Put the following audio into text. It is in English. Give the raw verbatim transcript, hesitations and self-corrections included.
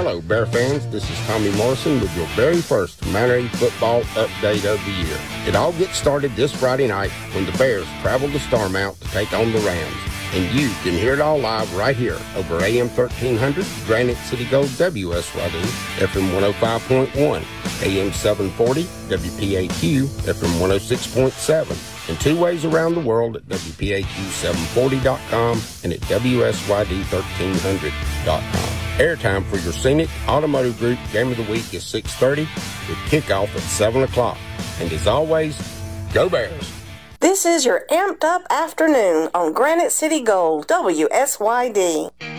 Hello, Bear fans. This is Tommy Morrison with your very first Manatee football update of the year. It all gets started this Friday night when the Bears travel to Starmount to take on the Rams. And you can hear it all live right here over A M thirteen hundred, Granite City Gold W S Y D, F M one oh five point one, A M seven forty, W P A Q, F M one oh six point seven, and two ways around the world at W P A Q seven forty dot com and at W S Y D thirteen hundred dot com. Airtime for your Scenic Automotive Group Game of the Week is six thirty with kickoff at seven o'clock. And as always, go Bears! This is your amped up afternoon on Granite City Gold, W S Y D.